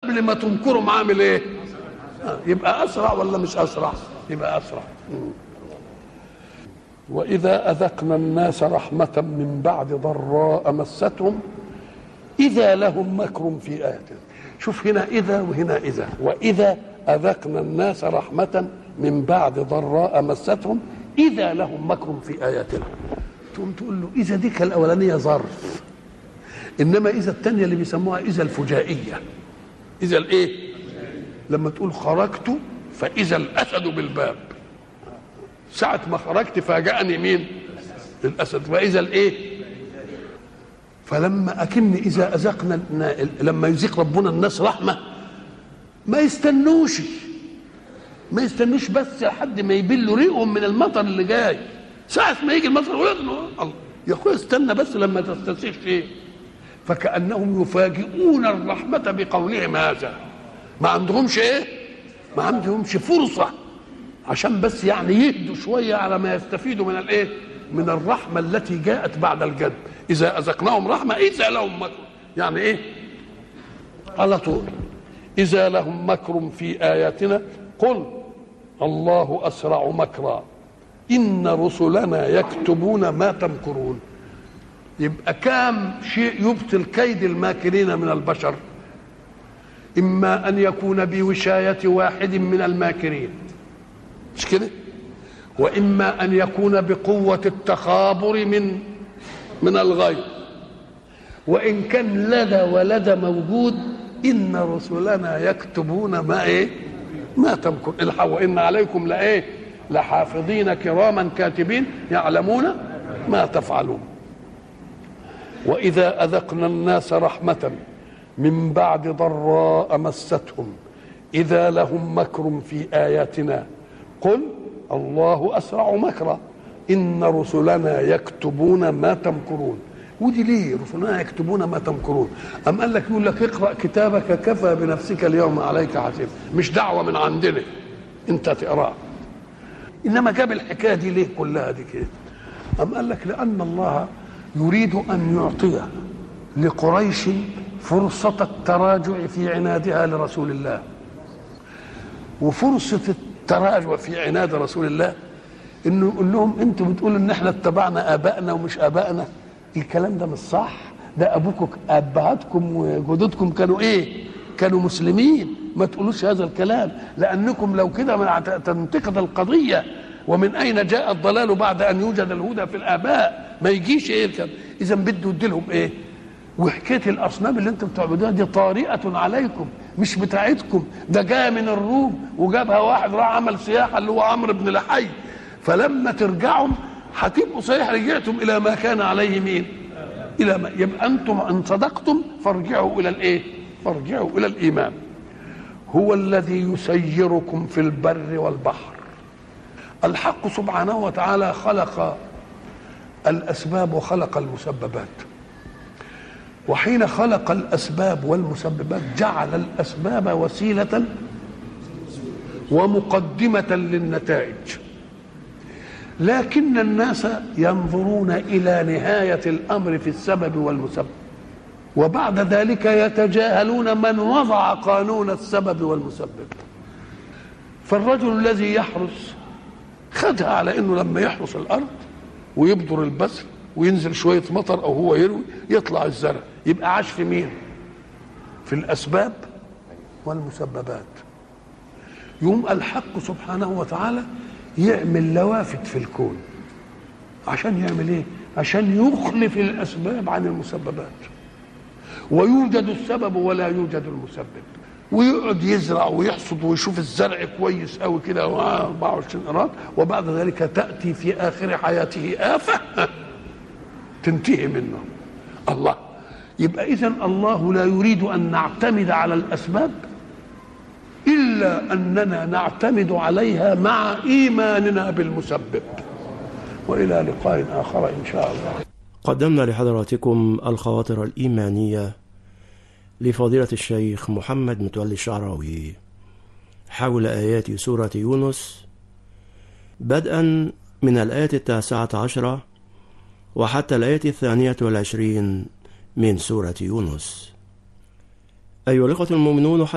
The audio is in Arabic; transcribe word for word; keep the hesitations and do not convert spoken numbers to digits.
قبل ما تنكرهم عامل ايه؟ يبقى اسرع ولا مش اسرع؟ يبقى اسرع. واذا اذقنا الناس رحمه من بعد ضراء مستهم اذا لهم مكر في اياتنا. شوف هنا اذا وهنا اذا. واذا اذقنا الناس رحمه من بعد ضراء مستهم اذا لهم مكر في اياتنا. تقوم تقول له اذا دي الاولانيه ظرف، انما اذا الثانيه اللي بيسموها اذا الفجائيه. اذا الايه؟ لما تقول خرجت فاذا الاسد بالباب، ساعه ما خرجت فاجأني مين؟ الاسد. واذا الايه؟ فلما اكن اذا اذقنا لما يذيق ربنا الناس رحمه ما يستنوش ما يستنوش بس لحد ما يبلوا ريقهم من المطر اللي جاي. ساعه ما يجي المطر الله يا اخويا استنى بس لما تستنسيش ايه. فكأنهم يفاجئون الرحمة بقولهم هذا، ما عندهمش ايه؟ ما عندهمش فرصة عشان بس يعني يهدوا شوية على ما يستفيدوا من الايه؟ من الرحمة التي جاءت بعد الجد. إذا أذقناهم رحمة إذا لهم مكر، يعني ايه؟ على طول. إذا لهم مكر في آياتنا قل الله أسرع مكرا إن رسلنا يكتبون ما تمكرون. يبقى كام شيء يبطل كيد الماكرين من البشر؟ إما أن يكون بوشاية واحد من الماكرين، مش كده؟ وإما أن يكون بقوة التخابر من من الغير. وإن كان لدى ولدى موجود إن رسلنا يكتبون ما إيه؟ ما تمكر. وإن عليكم لإيه؟ لحافظين كراما كاتبين يعلمون ما تفعلون. وإذا أذقنا الناس رحمة من بعد ضراء مستهم إذا لهم مكر في آياتنا قل الله أسرع مكرا إن رسلنا يكتبون ما تمكرون. ودي ليه رسلنا يكتبون ما تمكرون؟ أم قال لك يقول لك اقرأ كتابك كفى بنفسك اليوم عليك حسيب، مش دعوة من عندنا انت تقرأ. إنما جاب الحكاية دي ليه كلها دي كده؟ أم قال لك لأن الله يريد أن يعطي لقريش فرصة التراجع في عنادها لرسول الله، وفرصة التراجع في عناد رسول الله انه يقول لهم انتوا بتقولوا ان احنا اتبعنا ابائنا ومش ابائنا. الكلام ده مش صح، ده ابوكم ابهاتكم وجدودكم كانوا ايه؟ كانوا مسلمين. ما تقولوش هذا الكلام لانكم لو كده تنتقد القضيه. ومن اين جاء الضلال بعد ان يوجد الهدى في الاباء؟ ما يجيش ايه الكلام. اذا بده يديلهم ايه؟ وحكايه الاصنام اللي انتم بتعبدوها دي طارئه عليكم مش بتاعتكم، ده جاء من الروم وجابها واحد راح عمل سياحه اللي هو عمرو بن لحي. فلما ترجعوا هتبقوا صحيح رجعتم الى ما كان عليه مين؟ الى ما يبقى انتم ان صدقتم فارجعوا الى الايه؟ فارجعوا الى الايمان. هو الذي يسيركم في البر والبحر. الحق سبحانه وتعالى خلق الاسباب وخلق المسببات. وحين خلق الأسباب والمسببات جعل الأسباب وسيلة ومقدمة للنتائج، لكن الناس ينظرون إلى نهاية الأمر في السبب والمسبب، وبعد ذلك يتجاهلون من وضع قانون السبب والمسبب. فالرجل الذي يحرس خدها على أنه لما يحرس الأرض ويبذر البذر وينزل شوية مطر أو هو يروي يطلع الزرع، يبقى عاش في مين؟ في الأسباب والمسببات. يوم الحق سبحانه وتعالى يعمل لوافت في الكون عشان يعمل ايه؟ عشان يخلف الأسباب عن المسببات، ويوجد السبب ولا يوجد المسبب، ويقعد يزرع ويحصد ويشوف الزرع كويس قوي كده أربعة وعشرين قيراط، وبعد ذلك تأتي في آخر حياته آفة تنتهي منه. الله. يبقى إذن الله لا يريد أن نعتمد على الأسباب إلا أننا نعتمد عليها مع إيماننا بالمسبب. وإلى لقاء آخر إن شاء الله. قدمنا لحضراتكم الخواطر الإيمانية لفضيلة الشيخ محمد متولي الشعراوي حول آيات سورة يونس بدءا من الآية التاسعة عشرة وحتى الآية الثانية والعشرين من سورة يونس. أيها الإخوة المؤمنون،